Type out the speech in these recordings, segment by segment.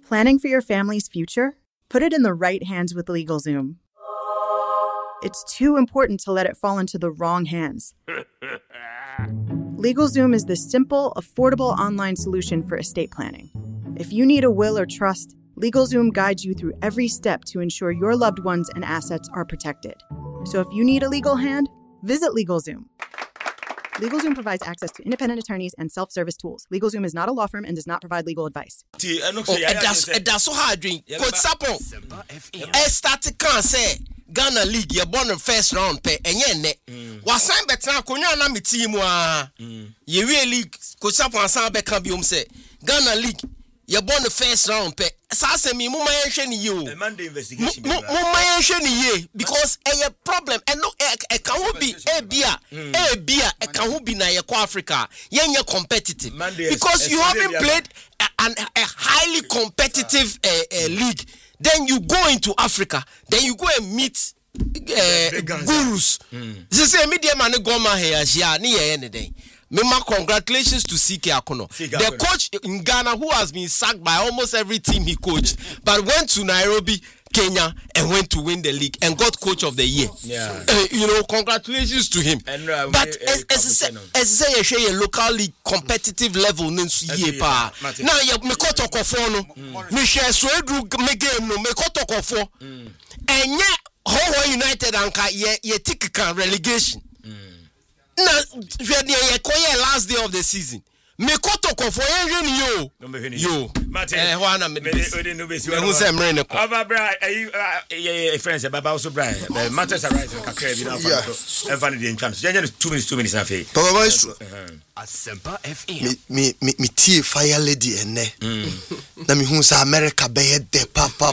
Planning for your family's future? Put it in the right hands with LegalZoom. It's too important to let it fall into the wrong hands. LegalZoom is the simple, affordable online solution for estate planning. If you need a will or trust, LegalZoom guides you through every step to ensure your loved ones and assets are protected. So if you need a legal hand, visit LegalZoom. LegalZoom provides access to independent attorneys and self-service tools. LegalZoom is not a law firm and does not provide legal advice. That's so hard drink. Coach Sapo. Static can say Ghana League you born in first round pay enye was sign better konya na me team wa ye league Coach Sapo asan be kan biom say Ghana League you born the first round pay sa say me muma yenhwe ni you Monday investigation muma yenhwe ni ye because a problem and no e kan ho bi e bia e kan ho bi na ye ko Africa yenye competitive because you haven't played a highly competitive league. Then you go into Africa. Then you go and meet gurus. They say media man go ma here ni anything. Mema congratulations to CK Akono. The coach in Ghana who has been sacked by almost every team he coached, but went to Nairobi, Kenya, and went to win the league and got coach of the year. Yeah. Congratulations to him. And, but as I say, a local league competitive level year pa. Now you me koto kofo no. Me share swedru me game no me koto kofo. And yet Ho United anka ye tick can relegation. Na ye last day of the season. Me koto kofo yo wana me who say mrene ko ava bra friends baba also bra matters arise kakra bi na fa e van dey chance je 2 minutes na fe papa boys Asempa FM me tie fire lady ene na me hu say America be de papa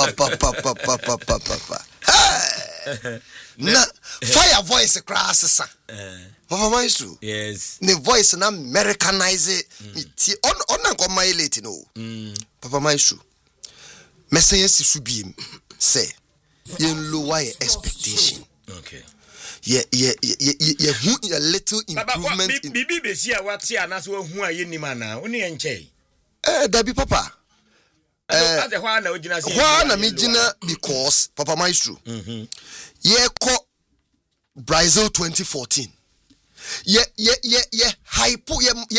na fire voice crash sa Papa Maestro. Yes. The voice na Americanize it. On go my late no. Papa Maestro. Message si subim say you lower your expectation. Okay. Yeah, a little improvement in bibi be see what see na so hu aye ni mana. Oni enche. Dabi papa. Why na me gina because Papa Maestro. Yeah ko Brazil 2014. Hypo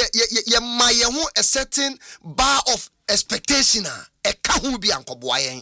my a certain bar of expectation a kahu bi ankoboayen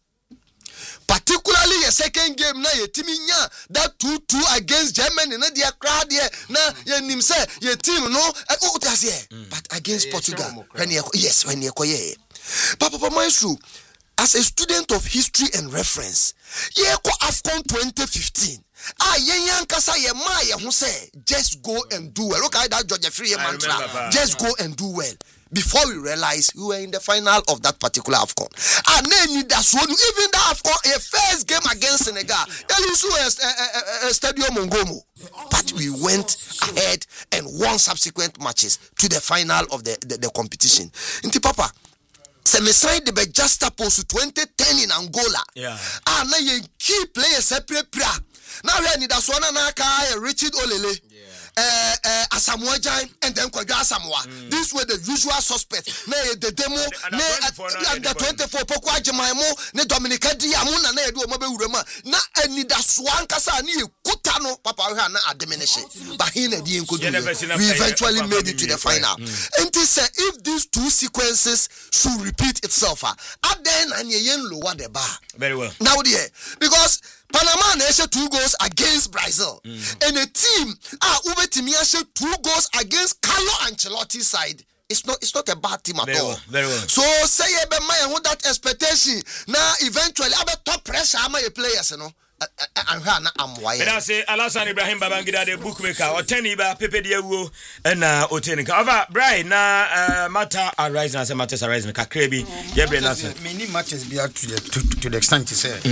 particularly a second game na ye timinya that 2-2 against Germany na dia crowd here na ye nim say ye team no but against Portugal when ye koye Papa Maestro as a student of history and reference ye ko AFCON 2015 yen kasa ye ma ye ho say just go and do well. Look at that George Free mantra. Just go and do well. Before we realize we were in the final of that particular AFCON. And then even that AFCON, a first game against Senegal, they lose a Stadium Mongomo. But we went ahead and won subsequent matches to the final of the competition. Inti Papa, Semiside the juxtaposed to 2010 in Angola. Yeah. And now you keep playing separate prayer. Now we need Aswana Naka, Richard Olele, Asamoah Jain, and then Kwaga Asamoah. These were the usual suspects. The demo, the 24 Pokwa Jemaimo, ne Dominica Diamuna, ne do Mabe Urema. Na and Nida Swan Kasa ni Kutano, Papa Hana Ademeneshe. But he we eventually made it to the final. And they say if these two sequences should repeat itself, at then and yen lower the bar. Very well. Now there, because Panama nation 2 goals against Brazil. And a team Ube Timia 2 goals against Carlo Ancelotti's side. It's not a bad team at all. Very well. So say with that expectation. Now eventually top pressure my players, you know. And I say Alasan Ibrahim Babangida the bookmaker or Teniba Pepe Diawo and Otenika. Over Brian na matter arise as a matters arise in Kakrebi. Many matches be out to the extent to say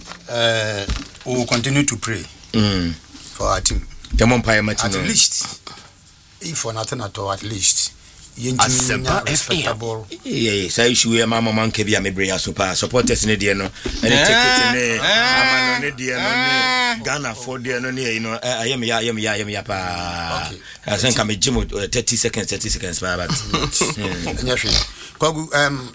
we will continue to pray for our team. At least, if for nothing at all, at least. Asempa FM. Yeah, say issue mama man ke bia me bring super supporters ne de no. And take it amano ne de no Ghana for de no ne ayem ya pa. Okay. I think I'm a gym 30 seconds pa but. Kwagu